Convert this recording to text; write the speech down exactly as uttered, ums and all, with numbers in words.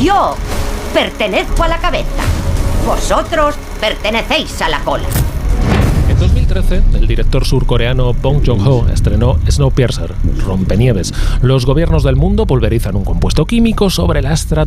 Yo pertenezco a la cabeza. Vosotros pertenecéis a la cola. En dos mil trece, el director surcoreano Bong Joon-ho estrenó Snowpiercer, Rompenieves. Los gobiernos del mundo pulverizan un compuesto químico sobre la estratosfera